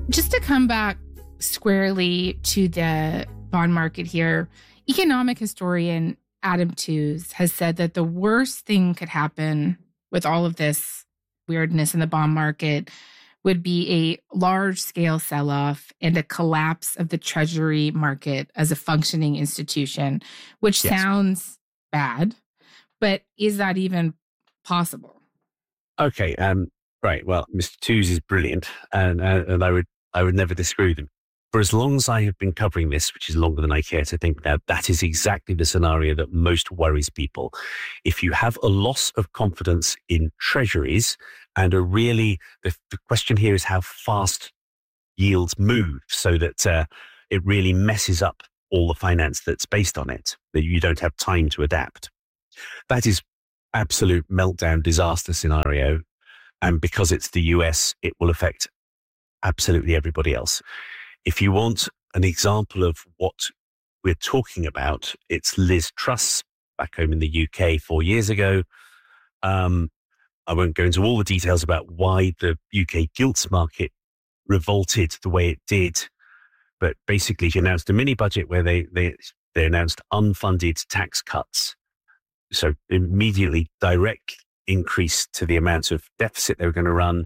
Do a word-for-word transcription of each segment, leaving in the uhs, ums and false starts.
Just to come back squarely to the bond market here, economic historian Adam Tooze has said that the worst thing could happen with all of this weirdness in the bond market would be a large-scale sell-off and a collapse of the Treasury market as a functioning institution, which yes. sounds bad, but is that even possible? Okay, um, right. Well, Mister Tooze is brilliant, and uh, and I would I would never disagree with him. For as long as I have been covering this, which is longer than I care to think now, that is exactly the scenario that most worries people. If you have a loss of confidence in treasuries and a really, the, the question here is how fast yields move so that uh, it really messes up all the finance that's based on it, that you don't have time to adapt. That is absolute meltdown disaster scenario. And because it's the U S, it will affect absolutely everybody else. If you want an example of what we're talking about, it's Liz Truss back home in the U K four years ago. Um, I won't go into all the details about why the U K gilts market revolted the way it did, but basically she announced a mini budget where they they they announced unfunded tax cuts. So immediately direct increase to the amount of deficit they were going to run,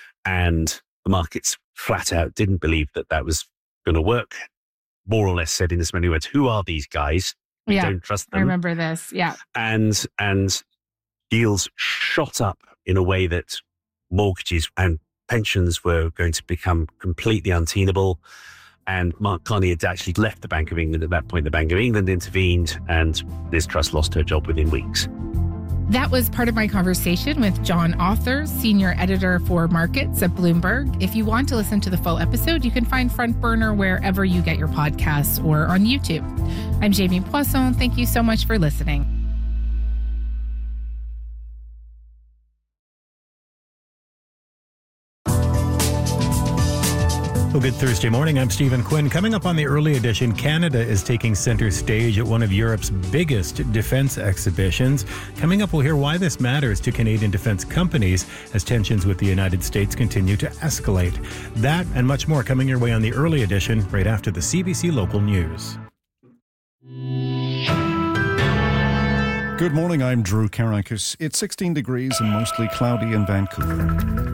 and the markets flat out didn't believe that that was going to work. More or less said in as many words, who are these guys? We yeah, don't trust them. I remember this. Yeah. And, and yields shot up in a way that mortgages and pensions were going to become completely untenable. And Mark Carney had actually left the Bank of England at that point. The Bank of England intervened and Liz Truss lost her job within weeks. That was part of my conversation with John Authers, senior editor for markets at Bloomberg. If you want to listen to the full episode, you can find Front Burner wherever you get your podcasts or on YouTube. I'm Jamie Poisson. Thank you so much for listening. Well, good Thursday morning. I'm Stephen Quinn. Coming up on the early edition, Canada is taking center stage at one of Europe's biggest defense exhibitions. Coming up, we'll hear why this matters to Canadian defense companies as tensions with the United States continue to escalate. That and much more coming your way on the early edition right after the C B C Local News. Good morning. I'm Drew Karakis. It's sixteen degrees and mostly cloudy in Vancouver.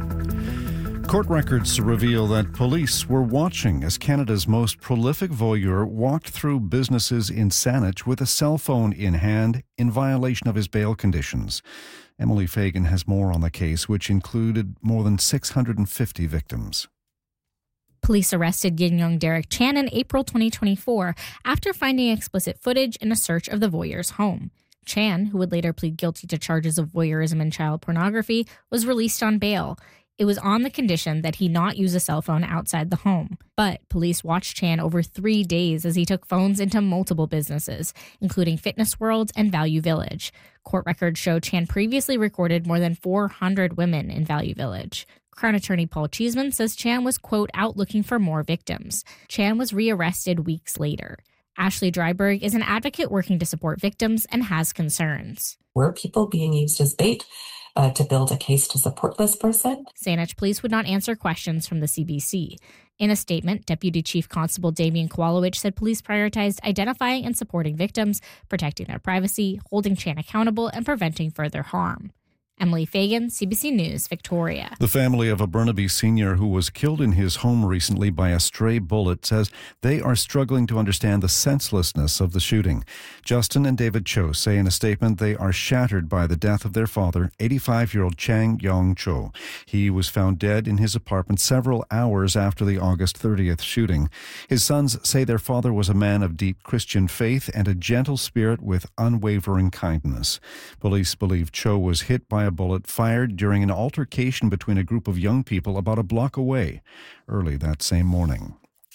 Court records reveal that police were watching as Canada's most prolific voyeur walked through businesses in Saanich with a cell phone in hand in violation of his bail conditions. Emily Fagan has more on the case, which included more than six hundred fifty victims. Police arrested Yin Young Derek Chan in April twenty twenty-four after finding explicit footage in a search of the voyeur's home. Chan, who would later plead guilty to charges of voyeurism and child pornography, was released on bail. It was on the condition that he not use a cell phone outside the home. But police watched Chan over three days as he took phones into multiple businesses, including Fitness World and Value Village. Court records show Chan previously recorded more than four hundred women in Value Village. Crown attorney Paul Cheeseman says Chan was, quote, out looking for more victims. Chan was rearrested weeks later. Ashley Dryberg is an advocate working to support victims and has concerns. Were people being used as bait uh, to build a case to support this person? Saanich police would not answer questions from the C B C. In a statement, Deputy Chief Constable Damien Kowalowicz said police prioritized identifying and supporting victims, protecting their privacy, holding Chan accountable, and preventing further harm. Emily Fagan, C B C News, Victoria. The family of a Burnaby senior who was killed in his home recently by a stray bullet says they are struggling to understand the senselessness of the shooting. Justin and David Cho say in a statement they are shattered by the death of their father, eighty-five-year-old Chang Yong Cho. He was found dead in his apartment several hours after the August thirtieth shooting. His sons say their father was a man of deep Christian faith and a gentle spirit with unwavering kindness. Police believe Cho was hit by a bullet fired during an altercation between a group of young people about a block away early that same morning.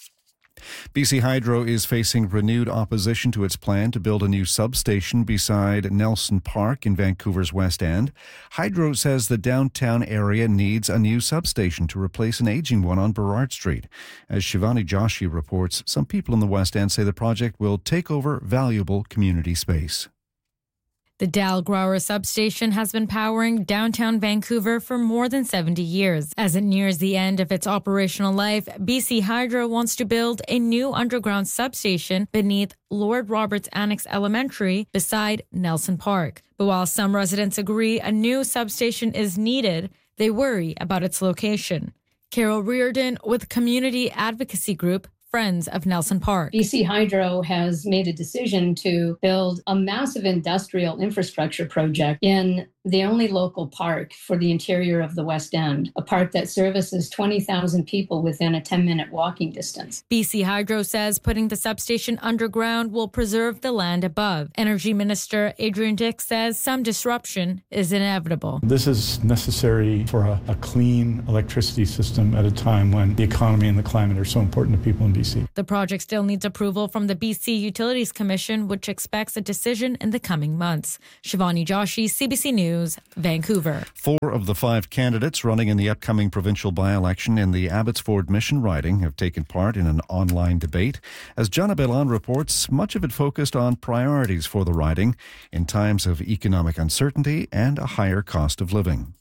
B C Hydro is facing renewed opposition to its plan to build a new substation beside Nelson Park in Vancouver's West End. Hydro says the downtown area needs a new substation to replace an aging one on Burrard Street. As Shivani Joshi reports, some people in the West End say the project will take over valuable community space. The Dalgrauer substation has been powering downtown Vancouver for more than seventy years. As it nears the end of its operational life, B C Hydro wants to build a new underground substation beneath Lord Roberts Annex Elementary beside Nelson Park. But while some residents agree a new substation is needed, they worry about its location. Carol Reardon with community advocacy group Friends of Nelson Park. B C Hydro has made a decision to build a massive industrial infrastructure project in the only local park for the interior of the West End, a park that services twenty thousand people within a ten-minute walking distance. B C Hydro says putting the substation underground will preserve the land above. Energy Minister Adrian Dix says some disruption is inevitable. This is necessary for a, a clean electricity system at a time when the economy and the climate are so important to people in B C. The project still needs approval from the B C Utilities Commission, which expects a decision in the coming months. Shivani Joshi, C B C News, Vancouver. Four of the five candidates running in the upcoming provincial by-election in the Abbotsford Mission riding have taken part in an online debate. As Jana Belan reports, much of it focused on priorities for the riding in times of economic uncertainty and a higher cost of living.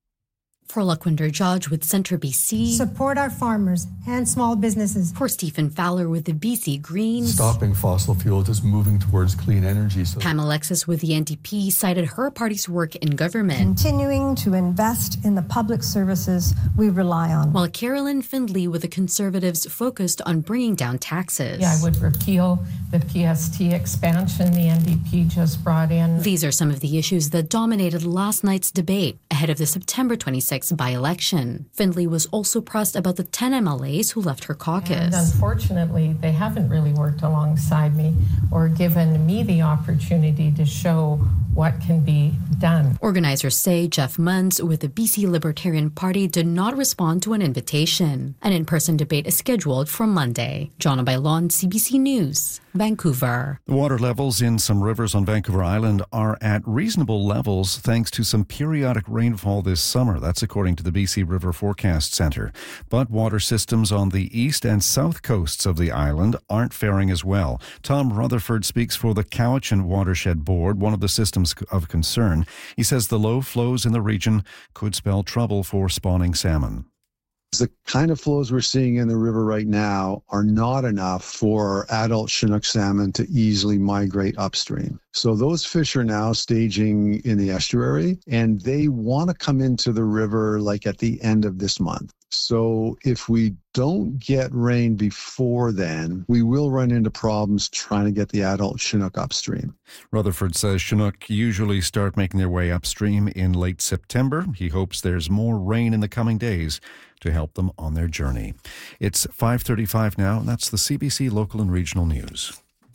For Laquinder Judge with Centre B C. Support our farmers and small businesses. For Stephen Fowler with the B C Greens. Stopping fossil fuels is moving towards clean energy. So. Pam Alexis with the N D P cited her party's work in government. Continuing to invest in the public services we rely on. While Carolyn Findlay with the Conservatives focused on bringing down taxes. Yeah, I would repeal the P S T expansion the N D P just brought in. These are some of the issues that dominated last night's debate ahead of the September twenty-sixth by-election. Findlay was also pressed about the ten M L As who left her caucus. And unfortunately, they haven't really worked alongside me or given me the opportunity to show what can be done. Organizers say Jeff Munns with the B C Libertarian Party did not respond to an invitation. An in-person debate is scheduled for Monday. Jonna Bailon, C B C News, Vancouver. The water levels in some rivers on Vancouver Island are at reasonable levels thanks to some periodic rainfall this summer. That's according to the B C River Forecast Centre. But water systems on the east and south coasts of the island aren't faring as well. Tom Rutherford speaks for the Cowichan Watershed Board, one of the systems of concern. He says the low flows in the region could spell trouble for spawning salmon. The kind of flows we're seeing in the river right now are not enough for adult Chinook salmon to easily migrate upstream. So those fish are now staging in the estuary, and they want to come into the river like at the end of this month. So if we don't get rain before then, we will run into problems trying to get the adult Chinook upstream. Rutherford says Chinook usually start making their way upstream in late September. He hopes there's more rain in the coming days to help them on their journey. It's five thirty-five now, and that's the C B C Local and Regional News.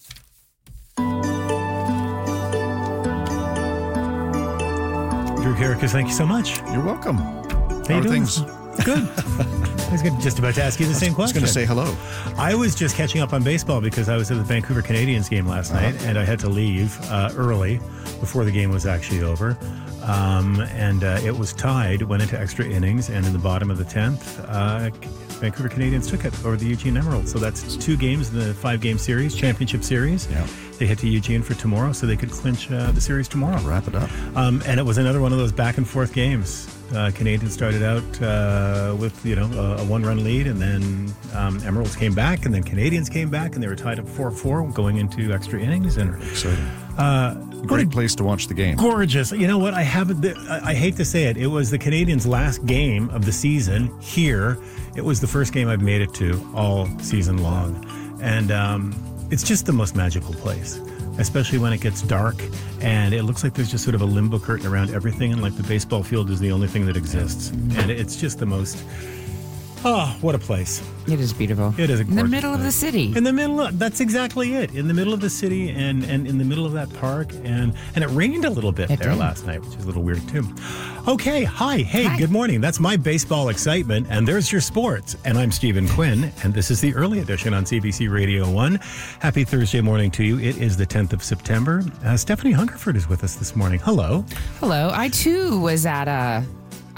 Drew Karakas, thank you so much. You're welcome. How you doing? Things? Good. I was just about to ask you the same question. I was going to say hello. I was just catching up on baseball because I was at the Vancouver Canadians game last uh-huh. night, and I had to leave uh, early before the game was actually over. Um, and uh, it was tied, went into extra innings, and in the bottom of the tenth, uh, Vancouver Canadians took it over the Eugene Emeralds. So that's two games in the five-game series, championship series. Yeah. They head to Eugene for tomorrow, so they could clinch uh, the series tomorrow. Wrap it up. Um, and it was another one of those back-and-forth games. Uh, Canadians started out uh, with, you know, a, a one-run lead, and then um, Emeralds came back, and then Canadians came back, and they were tied up four four going into extra innings. And exciting. Uh, Great a, place to watch the game. Gorgeous. You know what? I haven't. I, I hate to say it. It was the Canadians' last game of the season here. It was the first game I've made it to all season long, and um, it's just the most magical place. Especially when it gets dark and it looks like there's just sort of a limbo curtain around everything, and like the baseball field is the only thing that exists. And it's just the most, oh, what a place. It is beautiful. It is a in the middle place. of the city. In the middle of, that's exactly it. In the middle of the city and, and in the middle of that park. And, and it rained a little bit it there did. last night, which is a little weird too. Okay, hi, hey, hi. Good morning. That's my baseball excitement, and there's your sports. And I'm Stephen Quinn, and this is the early edition on C B C Radio one. Happy Thursday morning to you. It is the tenth of September. Uh, Stephanie Hungerford is with us this morning. Hello. Hello. I, too, was at a...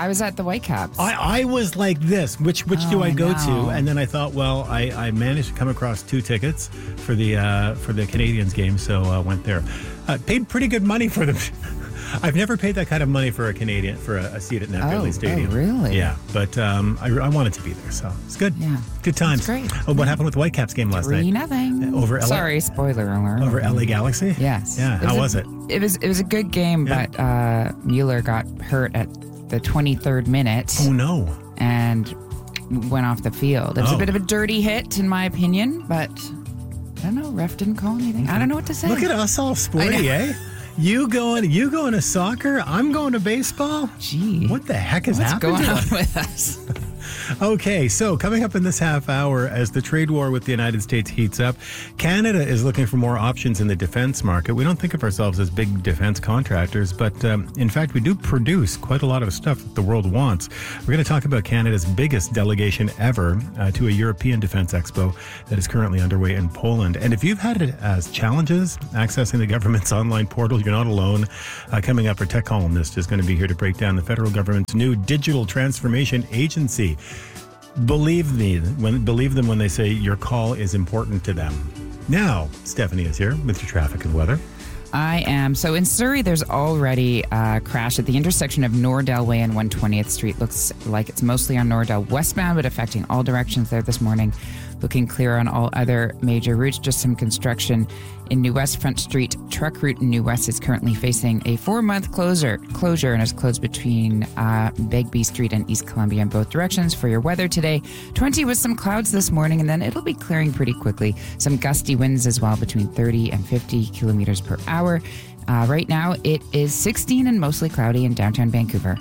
I was at the Whitecaps. I, I was like this. Which which oh, do I go no. to? And then I thought, well, I, I managed to come across two tickets for the uh, for the Canadiens game, so I uh, went there. Uh, paid pretty good money for them. I've never paid that kind of money for a Canadian for a, a seat at Nat Valley oh, Stadium. Oh, really? Yeah, but um, I, I wanted to be there, so it's good. Yeah, good times. That's great. Oh, what happened with the Whitecaps game last Three night? nothing. Over L A. Sorry, spoiler alert. Over L A Galaxy. Yes. Yeah. How was, was it? A, it was. It was a good game, yeah. but uh, Mueller got hurt at the twenty-third minute. Oh no! And went off the field. It was oh. a bit of a dirty hit, in my opinion, but I don't know. Ref didn't call anything. I don't know what to say. Look at us, all sporty, eh? You going? You going to soccer? I'm going to baseball. Gee, what the heck is what's happening going on with us? Okay, so coming up in this half hour, as the trade war with the United States heats up, Canada is looking for more options in the defense market. We don't think of ourselves as big defense contractors, but um, in fact, we do produce quite a lot of stuff that the world wants. We're going to talk about Canada's biggest delegation ever uh, to a European Defense Expo that is currently underway in Poland. And if you've had it as challenges accessing the government's online portal, you're not alone. Uh, coming up, our tech columnist is going to be here to break down the federal government's new digital transformation agency. Believe me, when believe them when they say your call is important to them. Now, Stephanie is here with your traffic and weather. I am. So in Surrey, there's already a crash at the intersection of Nordell Way and one hundred twentieth Street. Looks like it's mostly on Nordell westbound, but affecting all directions there this morning. Looking clear on all other major routes. Just some construction in New West. Front Street truck route in New West is currently facing a four-month closure, closure and is closed between uh, Begbie Street and East Columbia in both directions. For your weather today, twenty with some clouds this morning, and then it'll be clearing pretty quickly. Some gusty winds as well, between thirty and fifty kilometers per hour. Uh, right now, it is sixteen and mostly cloudy in downtown Vancouver.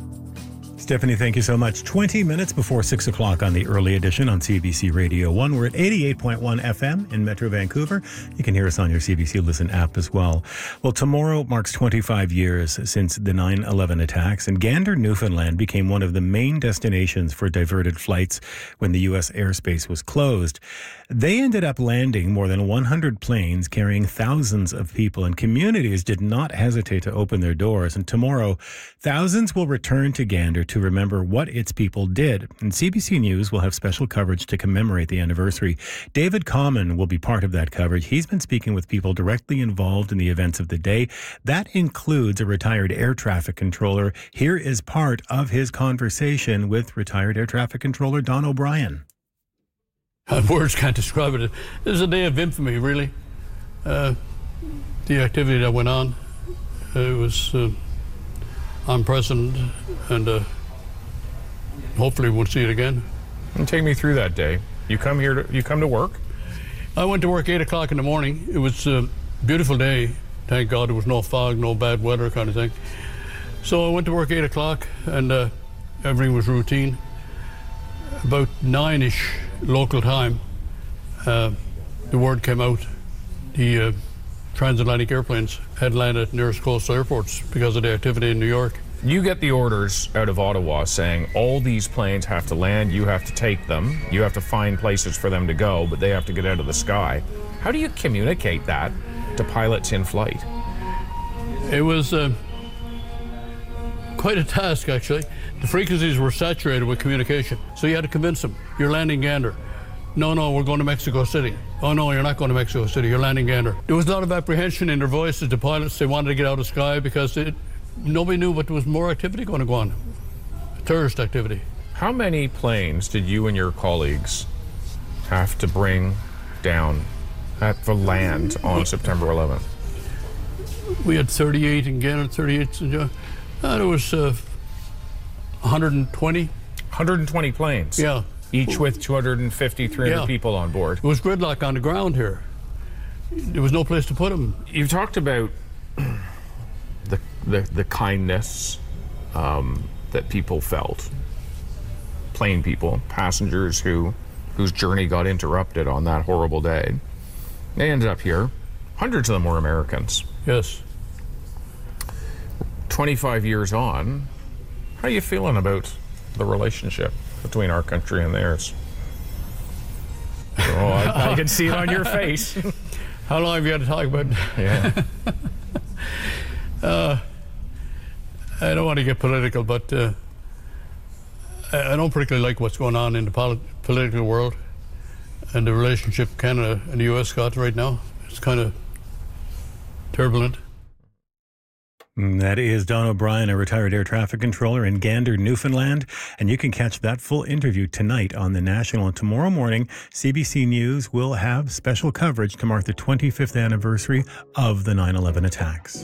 Stephanie, thank you so much. twenty minutes before six o'clock on the early edition on C B C Radio one. We're at eighty-eight point one F M in Metro Vancouver. You can hear us on your C B C Listen app as well. Well, tomorrow marks twenty-five years since the nine eleven attacks, and Gander, Newfoundland became one of the main destinations for diverted flights when the U S airspace was closed. They ended up landing more than one hundred planes carrying thousands of people, and communities did not hesitate to open their doors. And tomorrow, thousands will return to Gander to remember what its people did. And C B C News will have special coverage to commemorate the anniversary. David Common will be part of that coverage. He's been speaking with people directly involved in the events of the day. That includes a retired air traffic controller. Here is part of his conversation with retired air traffic controller Don O'Brien. Uh, words can't describe it. It was a day of infamy, really. Uh, the activity that went on, uh, it was uh, unprecedented, and uh, hopefully we'll see it again. And take me through that day. You come here to you come to work? I went to work eight o'clock in the morning. It was a beautiful day. Thank God there was no fog, no bad weather, kind of thing. So I went to work eight o'clock, and uh, everything was routine. About nine-ish local time, uh, the word came out the uh, transatlantic airplanes had landed at nearest coastal airports because of the activity in New York. You get the orders out of Ottawa saying all these planes have to land, you have to take them, you have to find places for them to go, but they have to get out of the sky. How do you communicate that to pilots in flight? It was uh, quite a task, actually. The frequencies were saturated with communication, so you had to convince them, you're landing Gander. No, no, we're going to Mexico City. Oh, no, you're not going to Mexico City, you're landing Gander. There was a lot of apprehension in their voices, the pilots. They wanted to get out of the sky because it, nobody knew, but there was more activity going to go on, terrorist activity. How many planes did you and your colleagues have to bring down at the land on September eleventh? We had thirty-eight in Gander, thirty-eight in John. Uh, there was uh, one hundred twenty. one hundred twenty planes? Yeah. Each with two hundred fifty, three hundred yeah. people on board. It was gridlock on the ground here. There was no place to put them. You've talked about the the, the kindness um, that people felt. Plane people, passengers who whose journey got interrupted on that horrible day. They ended up here. Hundreds of them were Americans. Yes. twenty-five years on, how are you feeling about the relationship between our country and theirs? Oh, I, I can see it on your face. How long have you had to talk about? Yeah. uh, I don't want to get political, but uh, I don't particularly like what's going on in the polit- political world and the relationship Canada and the U S got right now. It's kind of turbulent. That is Don O'Brien, a retired air traffic controller in Gander, Newfoundland. And you can catch that full interview tonight on The National. And tomorrow morning, C B C News will have special coverage to mark the twenty-fifth anniversary of the nine eleven attacks.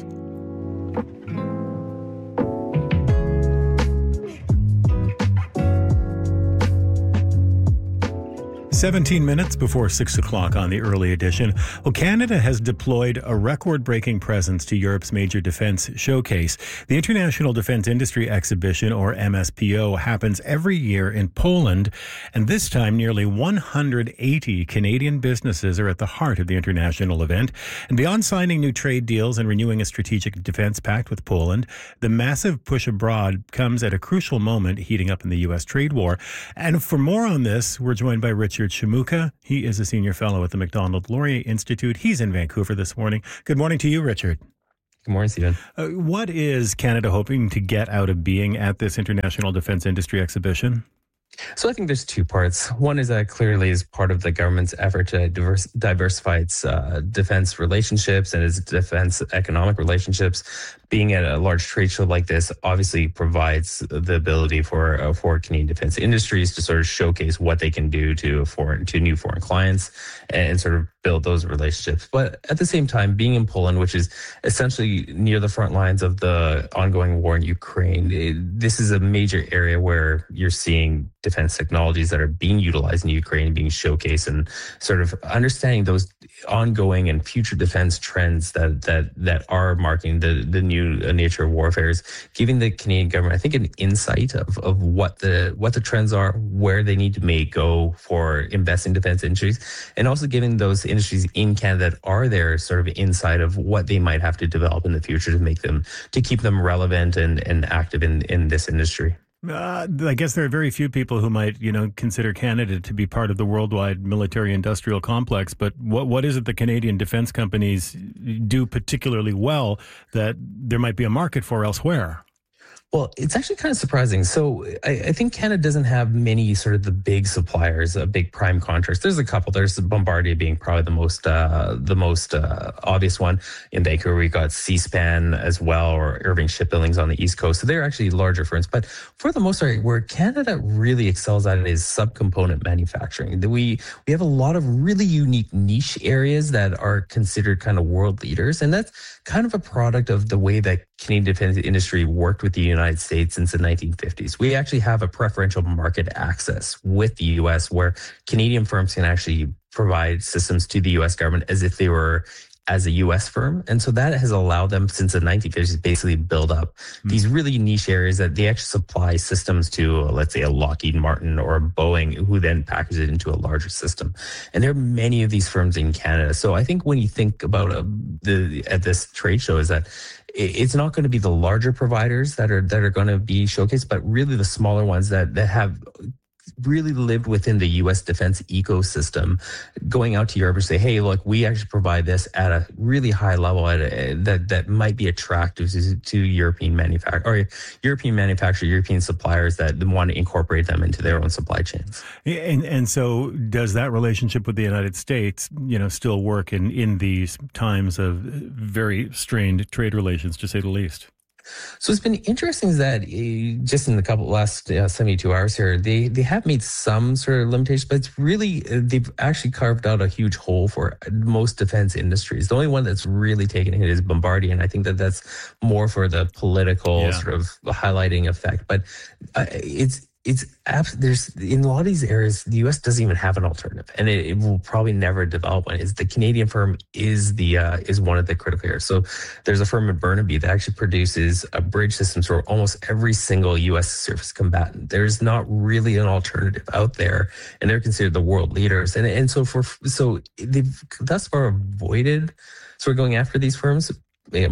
seventeen minutes before six o'clock on the early edition. Well, Canada has deployed a record-breaking presence to Europe's major defense showcase. The International Defense Industry Exhibition, or M S P O, happens every year in Poland. And this time, nearly one hundred eighty Canadian businesses are at the heart of the international event. And beyond signing new trade deals and renewing a strategic defense pact with Poland, the massive push abroad comes at a crucial moment heating up in the U S trade war. And for more on this, we're joined by Richard Shamuka. He is a senior fellow at the Macdonald Laurier Institute. He's in Vancouver this morning. Good morning to you, Richard. Good morning, Stephen. Uh, what is Canada hoping to get out of being at this International Defense Industry Exhibition? So I think there's two parts. One is that clearly is part of the government's effort to diverse, diversify its uh, defense relationships and its defense economic relationships. Being at a large trade show like this obviously provides the ability for uh, for Canadian defense industries to sort of showcase what they can do to foreign to new foreign clients and sort of build those relationships. But at the same time, being in Poland, which is essentially near the front lines of the ongoing war in Ukraine, it, this is a major area where you're seeing defense technologies that are being utilized in Ukraine, being showcased, and sort of understanding those ongoing and future defense trends that that that are marking the the new nature of warfare, is giving the Canadian government, I think, an insight of of what the what the trends are, where they need to make go for investing in defense industries, and also giving those industries in Canada that are there sort of insight of what they might have to develop in the future to make them to keep them relevant and and active in in this industry. Uh, I guess there are very few people who might, you know, consider Canada to be part of the worldwide military-industrial complex. But what what is it the Canadian defense companies do particularly well that there might be a market for elsewhere? Well, it's actually kind of surprising. So I, I think Canada doesn't have many sort of the big suppliers, uh, big prime contractors. There's a couple. There's Bombardier being probably the most uh, the most uh, obvious one. In Vancouver, we got Seaspan as well, or Irving Shipbuilding's on the East Coast. So they're actually larger firms. But for the most part, where Canada really excels at it is subcomponent manufacturing. We we have a lot of really unique niche areas that are considered kind of world leaders, and that's kind of a product of the way that Canadian defense industry worked with the United States since the nineteen fifties. We actually have a preferential market access with the U S where Canadian firms can actually provide systems to the U S government as if they were as a U S firm. And so that has allowed them since the nineteen fifties to basically build up mm-hmm. these really niche areas that they actually supply systems to, let's say, a Lockheed Martin or a Boeing, who then package it into a larger system. And there are many of these firms in Canada. So I think when you think about uh, the at this trade show is that it's not going to be the larger providers that are that are going to be showcased, but really the smaller ones that that have really lived within the U S defense ecosystem, going out to Europe and say, hey, look, we actually provide this at a really high level at a, that that might be attractive to, to European manufacturer or European manufacturer, European suppliers that want to incorporate them into their own supply chains. And and so does that relationship with the United States, you know, still work in, in these times of very strained trade relations, to say the least? So it's been interesting is that uh, just in the couple last uh, seventy-two hours here, they they have made some sort of limitations, but it's really, uh, they've actually carved out a huge hole for most defense industries. The only one that's really taken a hit is Bombardier, and I think that that's more for the political yeah. sort of highlighting effect. But uh, it's It's there's in a lot of these areas, the U S doesn't even have an alternative, and it, it will probably never develop one. Is the Canadian firm is the uh, is one of the critical areas. So there's a firm in Burnaby that actually produces a bridge systems for almost every single U S surface combatant. There's not really an alternative out there, and they're considered the world leaders. And and so for so they've thus far avoided sort of going after these firms. Um,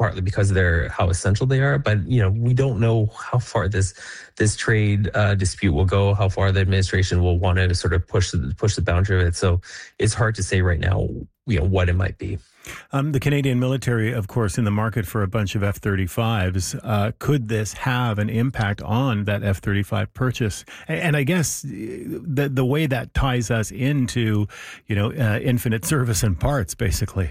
partly because of their how essential they are. But you know, we don't know how far this this trade uh, dispute will go, how far the administration will want to sort of push the, push the boundary of it. So it's hard to say right now, you know, what it might be. Um, the Canadian military, of course, in the market for a bunch of F thirty-fives. Uh, could this have an impact on that F thirty-five purchase? And, and I guess the the way that ties us into, you know, uh, infinite service and parts, basically.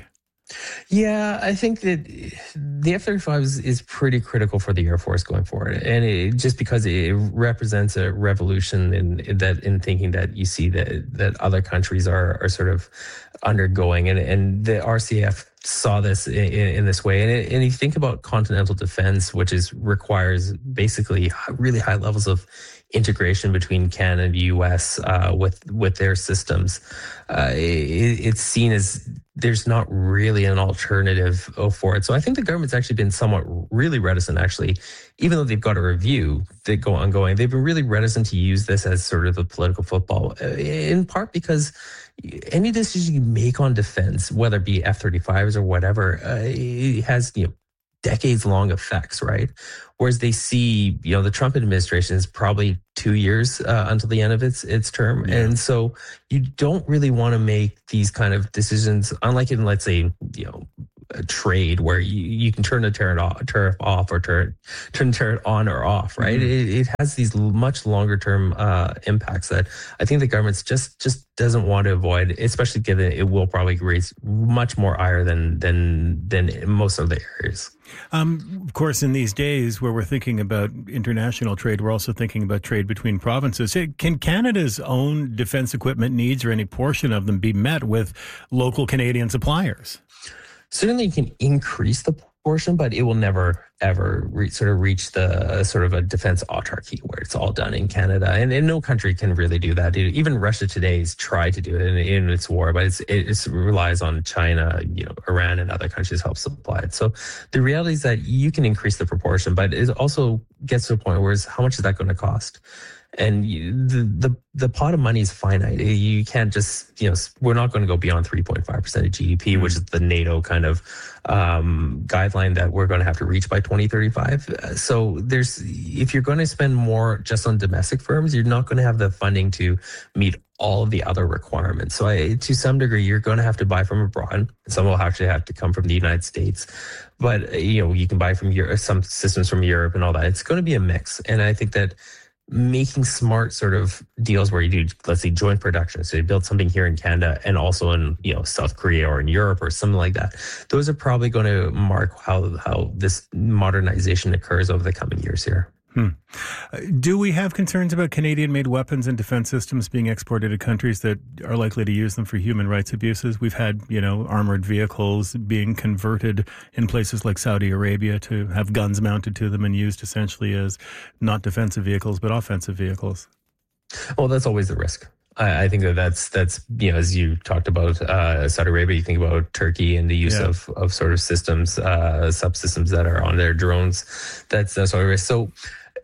Yeah, I think that the F thirty-five is, is pretty critical for the Air Force going forward, and it, just because it represents a revolution in, in that in thinking that you see that that other countries are are sort of undergoing, and and the R C A F saw this in, in this way, and, it, and you think about continental defense, which is requires basically really high levels of integration between Canada and the U S uh, with with their systems. Uh, it, it's seen as there's not really an alternative for it. So I think the government's actually been somewhat really reticent, actually, even though they've got a review that go ongoing, they've been really reticent to use this as sort of a political football, in part because any decision you make on defense, whether it be F thirty-fives or whatever, uh, it has, you know, decades long effects, right? Whereas they see, you know, the Trump administration is probably two years uh, until the end of its its term. Yeah. And so you don't really want to make these kind of decisions, unlike in, let's say, you know, a trade where you, you can turn the tariff off, tariff off or turn turn the tariff on or off, right? Mm-hmm. It, it has these much longer term uh, impacts that I think the government just just doesn't want to avoid, especially given it will probably raise much more ire than than than in most of the areas. Um, of course, in these days where we're thinking about international trade, we're also thinking about trade between provinces. Can Canada's own defense equipment needs, or any portion of them, be met with local Canadian suppliers? Certainly you can increase the portion, but it will never, ever re- sort of reach the uh, sort of a defense autarky where it's all done in Canada. And, and no country can really do that. Even Russia today has tried to do it in, in its war, but it's, it it's relies on China, you know, Iran and other countries help supply it. So the reality is that you can increase the proportion, but it also gets to a point where it's, how much is that going to cost? And you, the, the the pot of money is finite. You can't just, you know, we're not going to go beyond three point five percent of G D P, mm-hmm. which is the NATO kind of um, guideline that we're going to have to reach by twenty thirty-five. So there's, if you're going to spend more just on domestic firms, you're not going to have the funding to meet all of the other requirements. So I, to some degree, you're going to have to buy from abroad. Some will actually have to come from the United States. But, you know, you can buy from Europe, some systems from Europe and all that. It's going to be a mix. And I think that making smart sort of deals where you do, let's say, joint production. So you build something here in Canada and also in, you know, South Korea or in Europe or something like that. Those are probably going to mark how, how this modernization occurs over the coming years here. Hmm. Do we have concerns about Canadian-made weapons and defense systems being exported to countries that are likely to use them for human rights abuses? We've had, you know, armored vehicles being converted in places like Saudi Arabia to have guns mounted to them and used essentially as not defensive vehicles, but offensive vehicles. Well, that's always the risk. I, I think that that's, that's, you know, as you talked about uh, Saudi Arabia, you think about Turkey and the use yeah. of, of sort of systems, uh, subsystems that are on their drones. That's, that's always risk. So,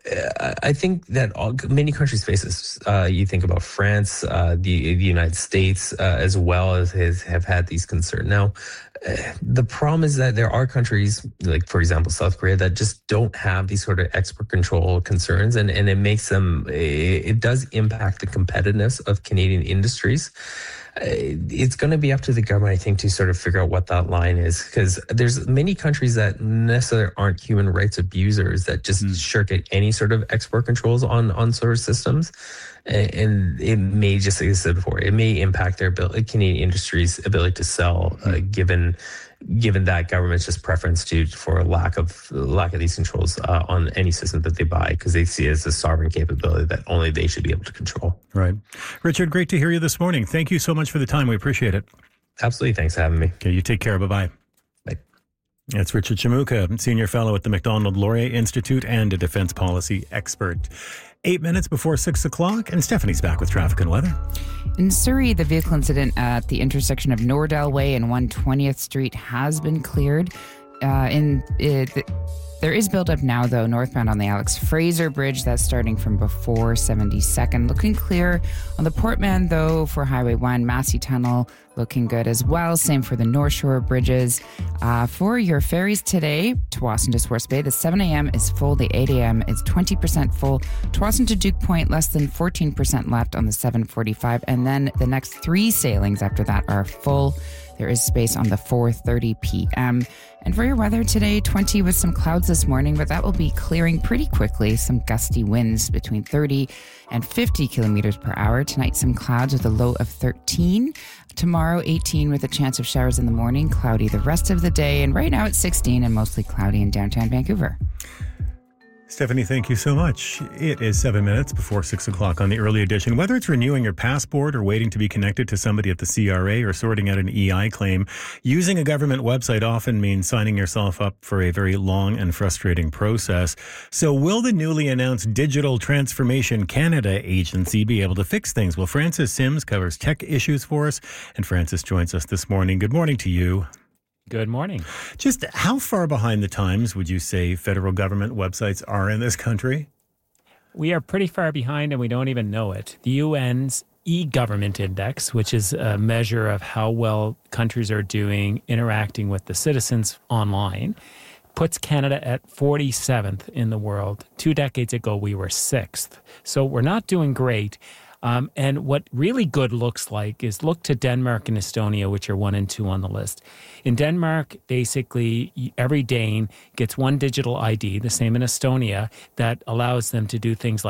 I think that all, many countries face this. Uh, you think about France, uh, the, the United States, uh, as well as has, have had these concerns. Now, uh, the problem is that there are countries, like, for example, South Korea, that just don't have these sort of export control concerns. And, and it makes them, it, it does impact the competitiveness of Canadian industries. It's going to be up to the government, I think, to sort of figure out what that line is, because there's many countries that necessarily aren't human rights abusers that just mm. shirk at any sort of export controls on, on sort of systems. And it may, just like I said before, it may impact their ability, Canadian industry's ability to sell, uh, given given that government's just preference to for lack of lack of these controls uh, on any system that they buy, because they see it as a sovereign capability that only they should be able to control. Right. Richard, great to hear you this morning. Thank you so much for the time. We appreciate it. Absolutely. Thanks for having me. Okay, you take care. Bye-bye. Bye. That's Richard Chimuka, Senior Fellow at the Macdonald Laurier Institute and a defense policy expert. Eight minutes before six o'clock, and Stephanie's back with traffic and weather. In Surrey, the vehicle incident at the intersection of Nordell Way and one hundred twentieth Street has been cleared. Uh, in uh, the, There is buildup now, though, northbound on the Alex Fraser Bridge. That's starting from before seventy-second. Looking clear on the Portman, though, for Highway one. Massey Tunnel looking good as well. Same for the North Shore bridges. Uh, for your ferries today, Tsawwassen to Swartz Bay, the seven a.m. is full. The eight a.m. is twenty percent full. Tsawwassen to Duke Point, less than fourteen percent left on the seven forty-five. And then the next three sailings after that are full. There is space on the four thirty p.m. And for your weather today, twenty with some clouds this morning, but that will be clearing pretty quickly. Some gusty winds between thirty and fifty kilometers per hour. Tonight, some clouds with a low of thirteen. Tomorrow, eighteen with a chance of showers in the morning, cloudy the rest of the day. And right now it's sixteen and mostly cloudy in downtown Vancouver. Stephanie, thank you so much. It is seven minutes before six o'clock on the early edition. Whether it's renewing your passport or waiting to be connected to somebody at the C R A or sorting out an E I claim, using a government website often means signing yourself up for a very long and frustrating process. So will the newly announced Digital Transformation Canada agency be able to fix things? Well, Francis Sims covers tech issues for us, and Francis joins us this morning. Good morning to you. Good morning. Just how far behind the times would you say federal government websites are in this country? We are pretty far behind and we don't even know it. The U N's e-government index, which is a measure of how well countries are doing interacting with the citizens online, puts Canada at forty-seventh in the world. Two decades ago, we were sixth. So we're not doing great. Um, and what really good looks like is look to Denmark and Estonia, which are one and two on the list. In Denmark, basically, every Dane gets one digital I D, the same in Estonia, that allows them to do things like